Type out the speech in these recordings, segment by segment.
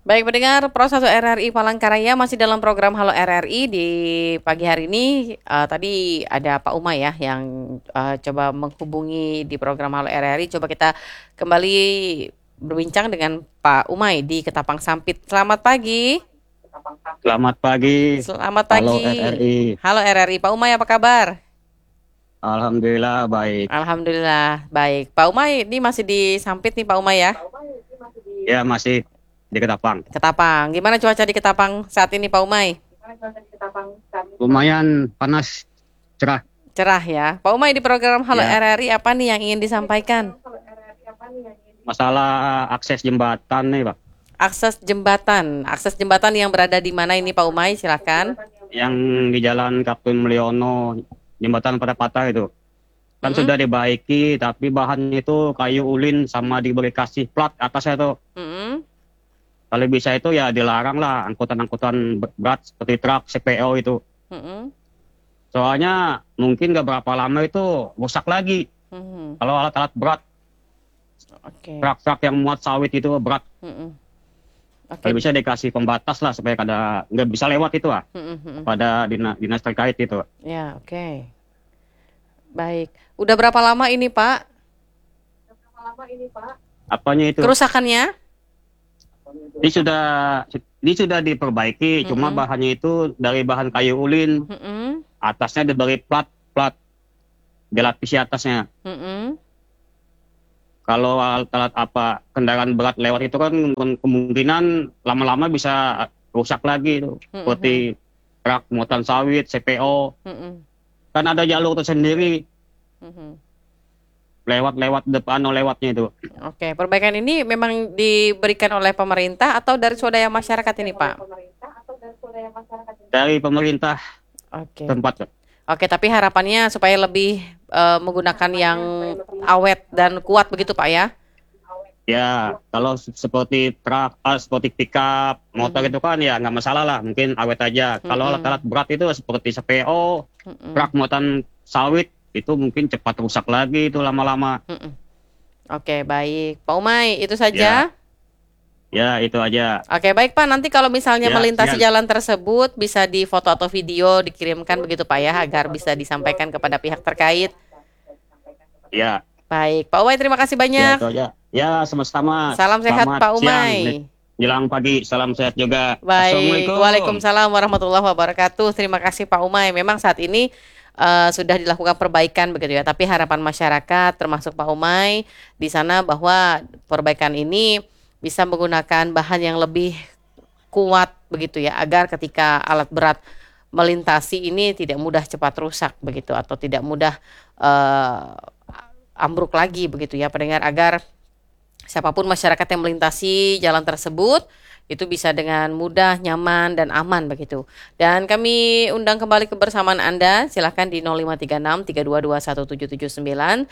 Baik pendengar, Pro 1 RRI Palangkaraya masih dalam program Halo RRI di pagi hari ini. Tadi ada Pak Umay ya yang coba menghubungi di program Halo RRI. Coba kita kembali berbincang dengan Pak Umay di Ketapang Sampit. Selamat pagi. Selamat pagi. Selamat Halo pagi. RRI. Halo RRI, Pak Umay apa kabar? Alhamdulillah baik. Alhamdulillah baik. Pak Umay ini masih di Sampit nih Pak Umay ya. Ya masih di Ketapang. Ketapang. Gimana cuaca di Ketapang saat ini Pak Umay? Lumayan panas, cerah. Cerah ya. Pak Umay di program Halo Ya, RRI apa nih yang ingin disampaikan? masalah akses jembatan nih Pak. Akses jembatan yang berada di mana ini Pak Umay? Silakan. Yang di Jalan Kapten Mulyono, jembatan pada patah itu. Kan Mm-mm. sudah dibaiki, tapi bahannya itu kayu ulin sama diberi kasih plat atasnya tuh. Mm-mm. Kalau bisa itu ya dilarang lah angkutan-angkutan berat seperti truk, CPO itu. Mm-mm. Soalnya mungkin gak berapa lama itu rusak lagi. Mm-mm. Kalau alat-alat berat, Oke. truk-truk yang muat sawit itu berat. Mm-mm. Oke. Kalau bisa dikasih pembatas lah supaya kada nggak bisa lewat itu lah Mm-mm. Mm-mm. pada dinas terkait itu. Ya, oke. Baik. Udah berapa lama ini Pak Apanya itu? kerusakannya? Ini sudah diperbaiki, cuma Mm-mm. bahannya itu dari bahan kayu ulin, Mm-mm. atasnya diberi plat dilapisi atasnya. Mm-mm. Kalau alat apa kendaraan berat lewat itu kan kemungkinan lama-lama bisa rusak lagi itu. Mm-mm. Seperti truk muatan sawit, CPO, Mm-mm. kan ada jalur tersendiri Mm-mm. lewat depan atau lewatnya itu. Oke, perbaikan ini memang diberikan oleh pemerintah atau dari swadaya masyarakat ini, Pak? Dari pemerintah Oke. tempat. Oke, tapi harapannya supaya lebih menggunakan yang awet dan kuat begitu, Pak ya? Ya, kalau seperti truk, seperti pickup, motor Mhm. itu kan ya nggak masalah lah, mungkin awet aja. Kalau Mhm. alat-alat berat itu seperti CPO, Mhm. truk muatan sawit, itu mungkin cepat rusak lagi itu lama-lama. Mhm. Oke, baik. Pak Umay, itu Ya, saja. ya itu aja. Oke, baik Pak. Nanti kalau misalnya Ya, melintasi sekian. jalan tersebut bisa di foto atau video dikirimkan begitu Pak ya, agar bisa disampaikan kepada pihak terkait. Ya, Baik, Pak Umay terima kasih ya banyak. itu aja. Ya, sama-sama. Salam sehat Selamat Pak siang, Umay. jelang pagi. Salam sehat juga. Baik, Assalamualaikum. Waalaikumsalam warahmatullahi wabarakatuh. Terima kasih Pak Umay. Memang saat ini sudah dilakukan perbaikan begitu ya. Tapi harapan masyarakat termasuk Pak Umay di sana bahwa perbaikan ini bisa menggunakan bahan yang lebih kuat begitu ya, agar ketika alat berat melintasi ini tidak mudah cepat rusak begitu atau tidak mudah eh, ambruk lagi begitu ya pendengar, agar siapapun masyarakat yang melintasi jalan tersebut itu bisa dengan mudah, nyaman, dan aman begitu. Dan kami undang kembali kebersamaan Anda. Silahkan di 0536 3221 779,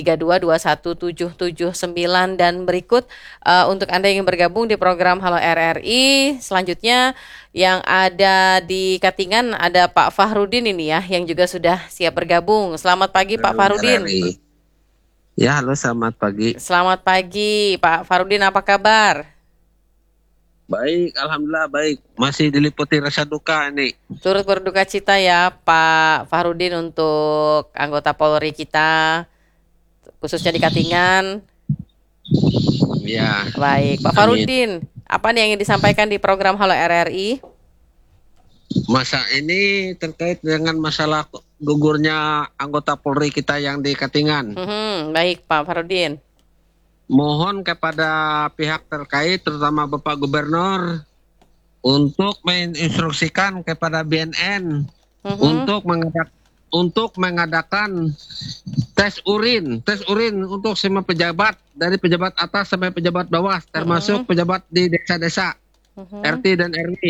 3221 779, dan berikut untuk Anda yang bergabung di program Halo RRI. Selanjutnya yang ada di Katingan ada Pak Fahrudin ini ya, yang juga sudah siap bergabung. Selamat pagi Pak Halo Fahrudin. RRI. Ya, halo, selamat pagi. Selamat pagi Pak Fahrudin, apa kabar? Baik, alhamdulillah baik. Masih diliputi rasa duka nih. Turut berduka cita ya Pak Fahrudin untuk anggota Polri kita, khususnya di Katingan. Ya, Baik, Pak amin. Fahrudin, apa nih yang ingin disampaikan di program Halo RRI? Masa ini terkait dengan masalah gugurnya anggota Polri kita yang di Katingan. Baik, Pak Fahrudin. Mohon kepada pihak terkait, terutama Bapak Gubernur, untuk menginstruksikan kepada BNN untuk mengadakan tes urin untuk semua pejabat, dari pejabat atas sampai pejabat bawah, termasuk pejabat di desa-desa, RT dan RW.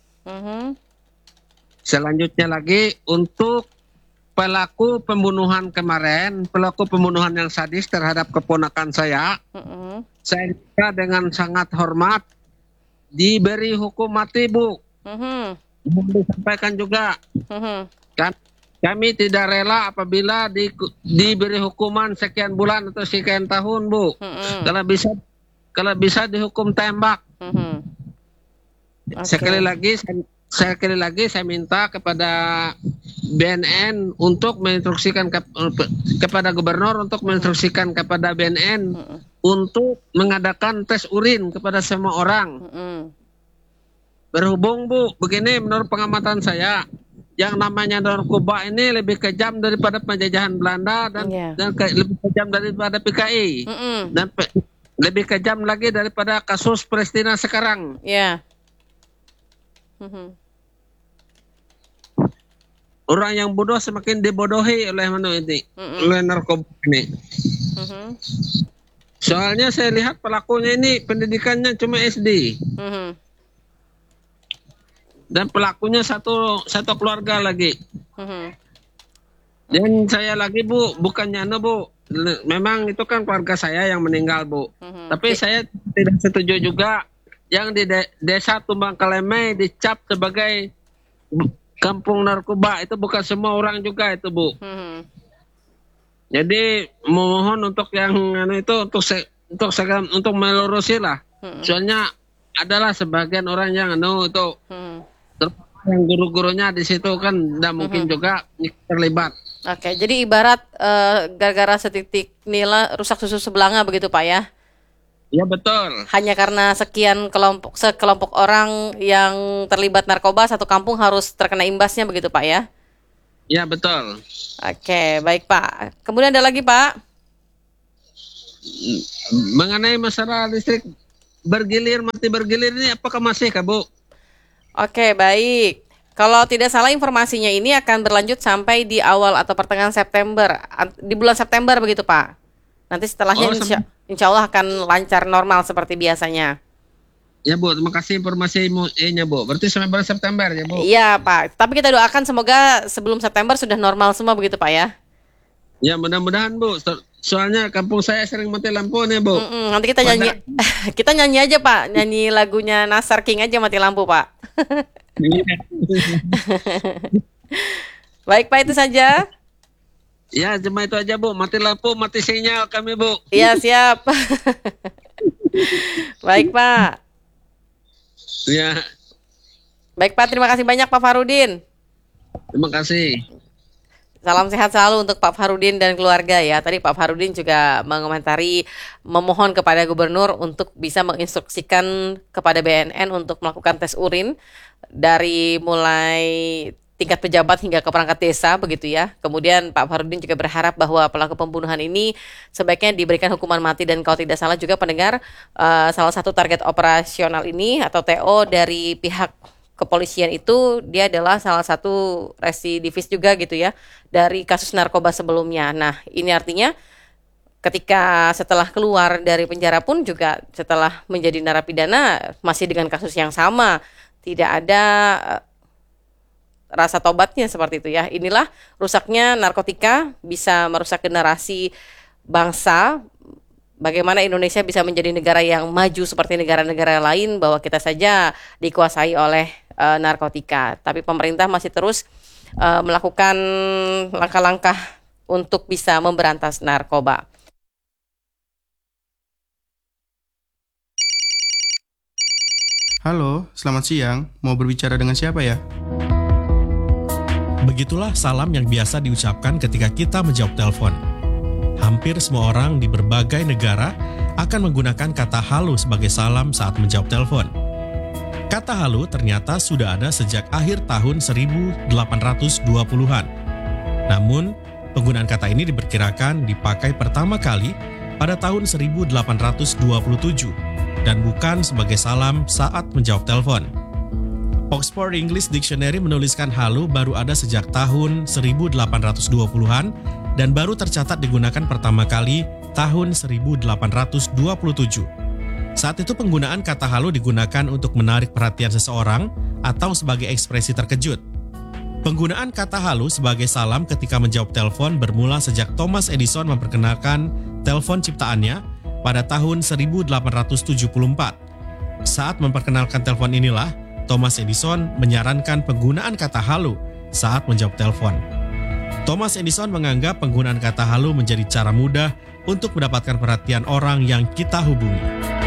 Selanjutnya lagi untuk pelaku pembunuhan kemarin, pelaku pembunuhan yang sadis terhadap keponakan saya minta dengan sangat hormat diberi hukum mati, Bu. Mohon disampaikan juga, kan kami tidak rela apabila diberi hukuman sekian bulan atau sekian tahun, Bu. Kalau bisa dihukum tembak. Sekali lagi saya minta kepada BNN untuk menginstruksikan kepada gubernur untuk menginstruksikan kepada BNN untuk mengadakan tes urin kepada semua orang. Berhubung Bu, begini menurut pengamatan saya, yang namanya narkoba ini lebih kejam daripada penjajahan Belanda dan lebih kejam daripada PKI dan lebih kejam lagi daripada kasus Palestina sekarang. Orang yang bodoh semakin dibodohi oleh oleh narkoba ini. Soalnya saya lihat pelakunya ini pendidikannya cuma SD. Dan pelakunya satu keluarga lagi. Dan saya lagi Bu, bukannya Bu, memang itu kan keluarga saya yang meninggal Bu. Tapi saya tidak setuju juga yang di desa Tumbang Kaleme dicap sebagai kampung narkoba. Itu bukan semua orang juga itu Bu. Jadi mohon untuk yang itu untuk melurusi lah. Soalnya adalah sebagian orang yang itu yang guru-gurunya di situ kan tidak mungkin juga terlibat. Oke, jadi ibarat gara-gara setitik nila rusak susu sebelanga begitu Pak ya? Ya betul. Hanya karena sekelompok orang yang terlibat narkoba, satu kampung harus terkena imbasnya begitu Pak ya? Ya betul. Oke, baik Pak. Kemudian ada lagi Pak? Mengenai masalah listrik mati bergilir ini apakah masih Bu? Oke, baik. Kalau tidak salah informasinya ini akan berlanjut sampai di awal atau pertengahan September. Di bulan September begitu Pak? Nanti setelahnya insya Allah akan lancar normal seperti biasanya. Ya Bu, terima kasih informasinya Bu. Berarti sampai bulan September ya Bu? Iya Pak, tapi kita doakan semoga sebelum September sudah normal semua begitu Pak ya? Ya mudah-mudahan Bu, soalnya kampung saya sering mati lampu nih Bu. Nanti kita nyanyi aja Pak, nyanyi lagunya Nasar King aja mati lampu Pak. Baik Pak, itu saja. Ya, cuma itu aja Bu, mati lampu, mati sinyal kami Bu. Iya siap. Baik Pak. Ya. Baik Pak, terima kasih banyak Pak Farudin. Terima kasih. Salam sehat selalu untuk Pak Farudin dan keluarga ya. Tadi Pak Farudin juga mengomentari, memohon kepada gubernur untuk bisa menginstruksikan kepada BNN untuk melakukan tes urin dari mulai tingkat pejabat hingga ke perangkat desa begitu ya. Kemudian Pak Farudin juga berharap bahwa pelaku pembunuhan ini sebaiknya diberikan hukuman mati, dan kalau tidak salah juga pendengar, salah satu target operasional ini atau TO dari pihak kepolisian itu dia adalah salah satu residivis juga gitu ya dari kasus narkoba sebelumnya. Nah, ini artinya ketika setelah keluar dari penjara pun juga setelah menjadi narapidana masih dengan kasus yang sama, tidak ada rasa tobatnya seperti itu ya. Inilah rusaknya narkotika, bisa merusak generasi bangsa. Bagaimana Indonesia bisa menjadi negara yang maju seperti negara-negara lain, bahwa kita saja dikuasai oleh narkotika. Tapi pemerintah masih terus melakukan langkah-langkah untuk bisa memberantas narkoba. Halo, selamat siang. Mau berbicara dengan siapa ya? Begitulah salam yang biasa diucapkan ketika kita menjawab telepon. Hampir semua orang di berbagai negara akan menggunakan kata halo sebagai salam saat menjawab telepon. Kata halo ternyata sudah ada sejak akhir tahun 1820-an. Namun, penggunaan kata ini diperkirakan dipakai pertama kali pada tahun 1827 dan bukan sebagai salam saat menjawab telepon. Oxford English Dictionary menuliskan halo baru ada sejak tahun 1820-an dan baru tercatat digunakan pertama kali tahun 1827. Saat itu penggunaan kata halo digunakan untuk menarik perhatian seseorang atau sebagai ekspresi terkejut. Penggunaan kata halo sebagai salam ketika menjawab telepon bermula sejak Thomas Edison memperkenalkan telepon ciptaannya pada tahun 1874. Saat memperkenalkan telepon inilah, Thomas Edison menyarankan penggunaan kata halo saat menjawab telepon. Thomas Edison menganggap penggunaan kata halo menjadi cara mudah untuk mendapatkan perhatian orang yang kita hubungi.